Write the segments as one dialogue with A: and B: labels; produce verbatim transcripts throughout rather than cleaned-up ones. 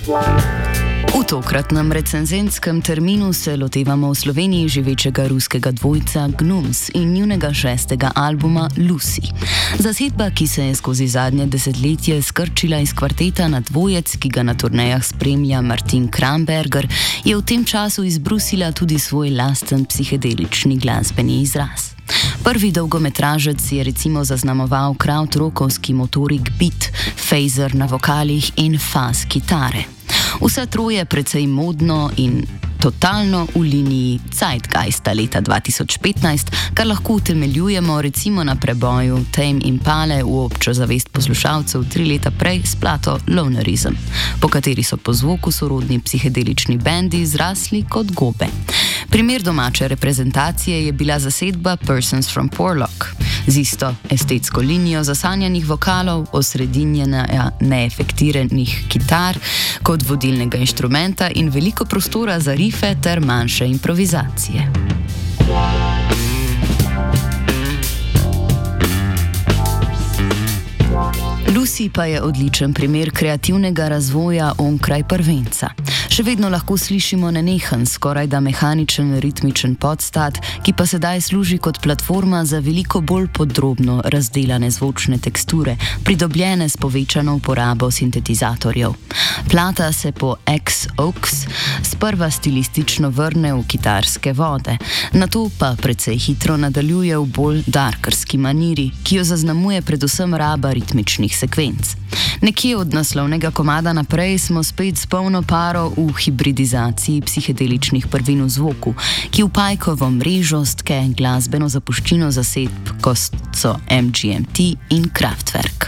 A: V tokratnem recenzentskem terminu se lotevamo v Sloveniji živečega ruskega dvojca Gnums in njunega šestega albuma Lucy. Zasedba, ki se je skozi zadnje desetletje skrčila iz kvarteta na dvojec, ki ga na turnejah spremlja Martin Kramberger, je v tem času izbrusila tudi svoj lasten psihedelični glasbeni izraz. Prvi dolgometražec je recimo zaznamoval krautrockovski motorik beat, phaser na vokalih in fuzz kitare. Vse troje precej modno in totalno v liniji Zeitgeista leta dva tisoč petnajst, kar lahko utemeljujemo recimo na preboju Tame Impale v občo zavest poslušalcev tri leta prej s plato Lonerism, po kateri so po zvoku sorodni psihedelični bendi zrasli kot gobe. Primer domače reprezentacije je bila zasedba Persons from Porlock, z isto estetsko linijo zasanjanih vokalov, osredinjenja neefektiranih kitar kot vodilnega inštrumenta in veliko prostora za rife ter manjše improvizacije. Lucy pa je odličen primer kreativnega razvoja onkraj prvenca. Še vedno lahko slišimo nenehen, skorajda mehaničen ritmičen podstat, ki pa sedaj služi kot platforma za veliko bolj podrobno razdelane zvočne teksture, pridobljene s povečano uporabo sintetizatorjev. Plata se po X-Oaks sprva stilistično vrne v kitarske vode, nato pa precej hitro nadaljuje v bolj darkerski maniri, ki jo zaznamuje predvsem raba ritmičnih sekvenc. Nekje od naslovnega komada naprej smo spet s polno paro v hibridizaciji psihedeličnih prvin v zvoku, ki v pajkovo mrežo stke glasbeno zapuščino zasedb, kot so M G M T in Kraftwerk.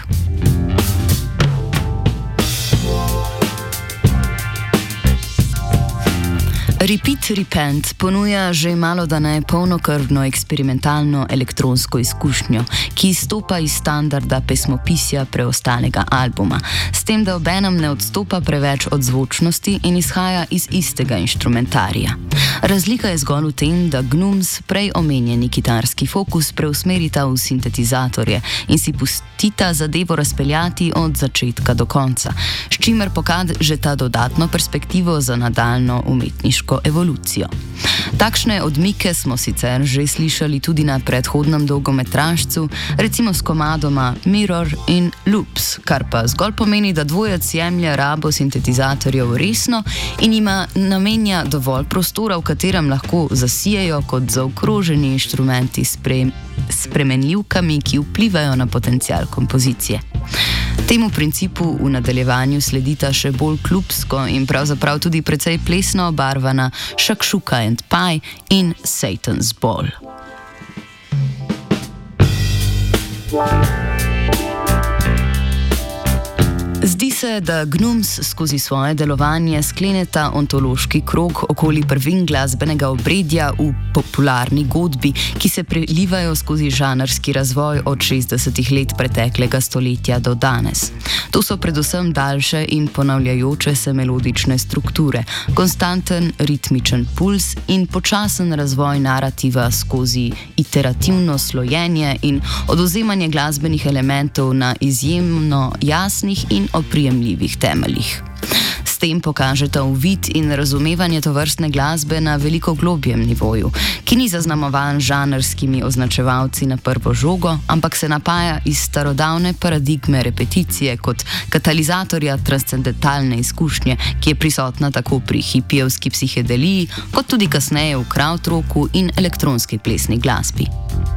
A: Repeat Repent ponuja že malodane polnokrvno eksperimentalno elektronsko izkušnjo, ki izstopa iz standarda pesmopisja preostalega albuma, s tem, da obenem ne odstopa preveč od zvočnosti in izhaja iz istega inštrumentarija. Razlika je zgolj v tem, da Gnums prej omenjeni kitarski fokus preusmerita v sintetizatorje in si pustita zadevo razpeljati od začetka do konca, s čimer pokaže ta dodatno perspektivo za nadaljno umetniško evolucijo. Takšne odmike smo sicer že slišali tudi na predhodnem dolgometražcu, recimo s komadoma Mirror in Loops, kar pa zgolj pomeni, da dvojec jemlje rabo sintetizatorjev resno in ima namenja dovolj prostora, v katerem lahko zasijejo kot zaokroženi inštrumenti s spremenljivkami, ki vplivajo na potencial kompozicije. Temu principu v nadaljevanju sledita še bolj klubsko in pravzaprav tudi precej plesno obarvana Shakshuka and Pie in Satan's Ball. Zdi se, da Gnums skozi svoje delovanje skleneta ontološki krog okoli prvin glasbenega obredja v popularni godbi, ki se prelivajo skozi žanrski razvoj od šestdesetih let preteklega stoletja do danes. To so predvsem daljše in ponavljajoče se melodične strukture, konstanten ritmičen puls in počasen razvoj narativa skozi iterativno slojenje in odvzemanje glasbenih elementov na izjemno jasnih in oprijemljivih temeljih. S tem pokažeta uvid in razumevanje tovrstne glasbe na veliko globjem nivoju, ki ni zaznamovan žanrskimi označevalci na prvo žogo, ampak se napaja iz starodavne paradigme repeticije kot katalizatorja transcendentalne izkušnje, ki je prisotna tako pri hipijevski psihedeliji, kot tudi kasneje v krautrocku in elektronski plesni glasbi.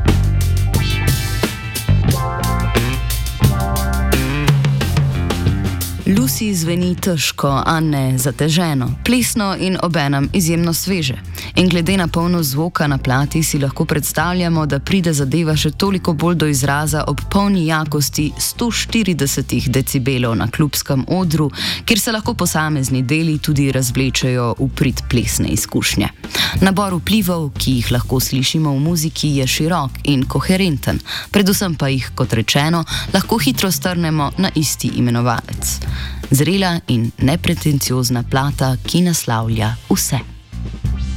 A: Lucy zveni težko, a ne zateženo, plesno in obenem izjemno sveže. In glede na polnost zvoka na plati si lahko predstavljamo, da pride zadeva še toliko bolj do izraza ob polni jakosti sto štirideset decibelov na klubskem odru, kjer se lahko posamezni deli tudi razvlečejo v prid plesne izkušnje. Nabor vplivov, ki jih lahko slišimo v muziki, je širok in koherenten, predvsem pa jih, kot rečeno, lahko hitro strnemo na isti imenovalec. Zrela in nepretenciozna plata, ki naslavlja vse.